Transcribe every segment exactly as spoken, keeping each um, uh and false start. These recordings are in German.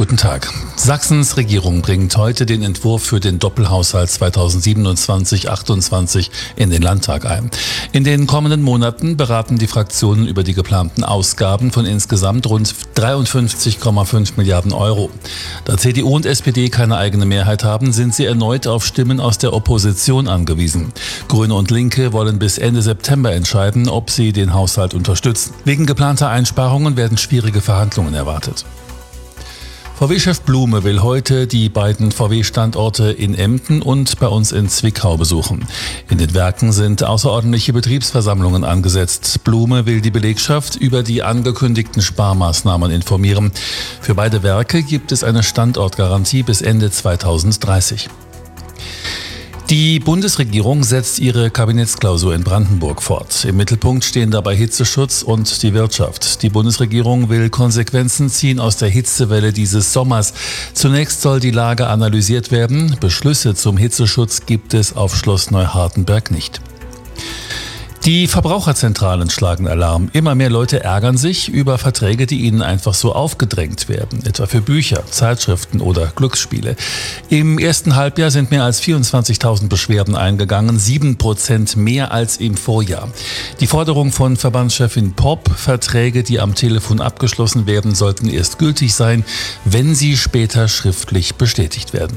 Guten Tag. Sachsens Regierung bringt heute den Entwurf für den Doppelhaushalt zweitausendsiebenundzwanzig achtundzwanzig in den Landtag ein. In den kommenden Monaten beraten die Fraktionen über die geplanten Ausgaben von insgesamt rund dreiundfünfzig Komma fünf Milliarden Euro. Da C D U und S P D keine eigene Mehrheit haben, sind sie erneut auf Stimmen aus der Opposition angewiesen. Grüne und Linke wollen bis Ende September entscheiden, ob sie den Haushalt unterstützen. Wegen geplanter Einsparungen werden schwierige Verhandlungen erwartet. V W-Chef Blume will heute die beiden V W-Standorte in Emden und bei uns in Zwickau besuchen. In den Werken sind außerordentliche Betriebsversammlungen angesetzt. Blume will die Belegschaft über die angekündigten Sparmaßnahmen informieren. Für beide Werke gibt es eine Standortgarantie bis Ende zweitausenddreißig. Die Bundesregierung setzt ihre Kabinettsklausur in Brandenburg fort. Im Mittelpunkt stehen dabei Hitzeschutz und die Wirtschaft. Die Bundesregierung will Konsequenzen ziehen aus der Hitzewelle dieses Sommers. Zunächst soll die Lage analysiert werden. Beschlüsse zum Hitzeschutz gibt es auf Schloss Neuhardenberg nicht. Die Verbraucherzentralen schlagen Alarm. Immer mehr Leute ärgern sich über Verträge, die ihnen einfach so aufgedrängt werden, etwa für Bücher, Zeitschriften oder Glücksspiele. Im ersten Halbjahr sind mehr als vierundzwanzigtausend Beschwerden eingegangen, sieben Prozent mehr als im Vorjahr. Die Forderung von Verbandschefin Popp, Verträge, die am Telefon abgeschlossen werden, sollten erst gültig sein, wenn sie später schriftlich bestätigt werden.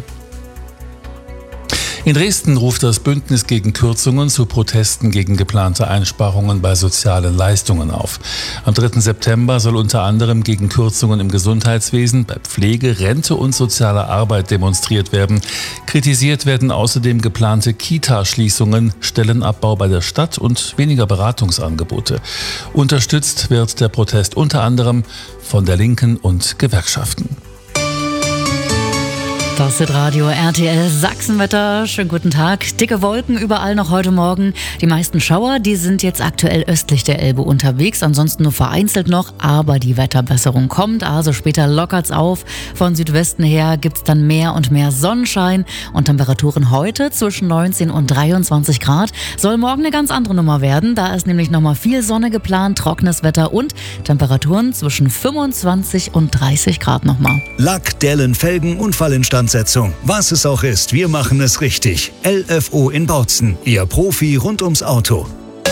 In Dresden ruft das Bündnis gegen Kürzungen zu Protesten gegen geplante Einsparungen bei sozialen Leistungen auf. Am dritten September soll unter anderem gegen Kürzungen im Gesundheitswesen, bei Pflege, Rente und sozialer Arbeit demonstriert werden. Kritisiert werden außerdem geplante Kita-Schließungen, Stellenabbau bei der Stadt und weniger Beratungsangebote. Unterstützt wird der Protest unter anderem von der Linken und Gewerkschaften. Das ist Radio R T L Sachsenwetter. Schönen guten Tag. Dicke Wolken überall noch heute Morgen. Die meisten Schauer, die sind jetzt aktuell östlich der Elbe unterwegs. Ansonsten nur vereinzelt noch, aber die Wetterbesserung kommt. Also später lockert's auf. Von Südwesten her gibt's dann mehr und mehr Sonnenschein. Und Temperaturen heute zwischen neunzehn und dreiundzwanzig Grad. Soll morgen eine ganz andere Nummer werden. Da ist nämlich nochmal viel Sonne geplant, trockenes Wetter und Temperaturen zwischen fünfundzwanzig und dreißig Grad nochmal. Lack, Dellen, Felgen, Unfallinstandsetzung. Was es auch ist, wir machen es richtig. L F O in Bautzen, Ihr Profi rund ums Auto.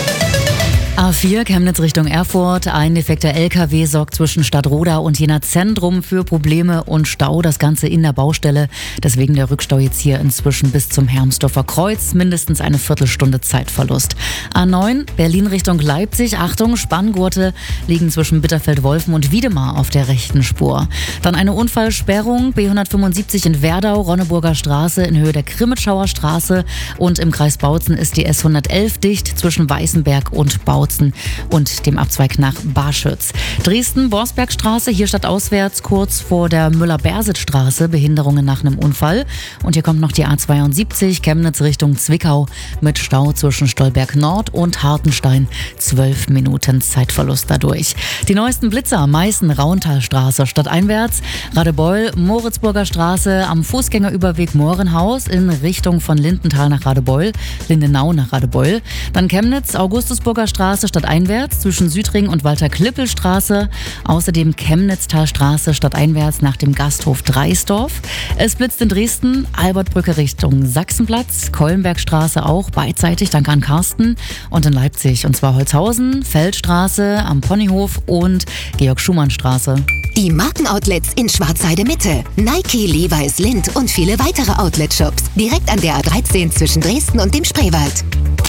A vier Chemnitz Richtung Erfurt. Ein defekter L K W sorgt zwischen Stadtroda und Jena Zentrum für Probleme und Stau. Das Ganze in der Baustelle. Deswegen der Rückstau jetzt hier inzwischen bis zum Hermsdorfer Kreuz. Mindestens eine Viertelstunde Zeitverlust. A neun Berlin Richtung Leipzig. Achtung, Spanngurte liegen zwischen Bitterfeld-Wolfen und Wiedemar auf der rechten Spur. Dann eine Unfallsperrung. B hundertfünfundsiebzig in Werdau, Ronneburger Straße in Höhe der Krimitschauer Straße. Und im Kreis Bautzen ist die S hundertelf dicht zwischen Weißenberg und Bautzen und dem Abzweig nach Barschütz. Dresden-Borsbergstraße, hier stadtauswärts kurz vor der Müller-Bersitz-Straße, Behinderungen nach einem Unfall. Und hier kommt noch die A zweiundsiebzig, Chemnitz Richtung Zwickau mit Stau zwischen Stolberg Nord und Hartenstein. Zwölf Minuten Zeitverlust dadurch. Die neuesten Blitzer, Meißen, Rauntalstraße stadteinwärts, Radebeul, Moritzburger Straße am Fußgängerüberweg Mohrenhaus in Richtung von Lindenthal nach Radebeul, Lindenau nach Radebeul. Dann Chemnitz, Augustusburger Straße stadteinwärts zwischen Südring und Walter-Klippel-Straße. Außerdem Chemnitztalstraße stadteinwärts nach dem Gasthof Dreisdorf. Es blitzt in Dresden, Albertbrücke Richtung Sachsenplatz, Kollenbergstraße auch beidseitig, danke an Carsten. Und in Leipzig, und zwar Holzhausen, Feldstraße am Ponyhof und Georg-Schumann-Straße. Die Markenoutlets in Schwarzheide Mitte. Nike, Levi's, Lindt und viele weitere Outlet-Shops. Direkt an der A dreizehn zwischen Dresden und dem Spreewald.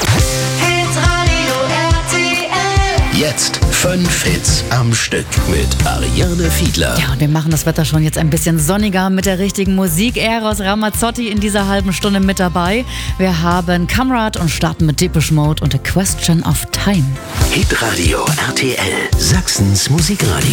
Jetzt fünf Hits am Stück mit Ariane Fiedler. Ja, und wir machen das Wetter schon jetzt ein bisschen sonniger mit der richtigen Musik. Eros Ramazzotti in dieser halben Stunde mit dabei. Wir haben Kamrat und starten mit Depeche Mode und A Question of Time. Hitradio R T L, Sachsens Musikradio.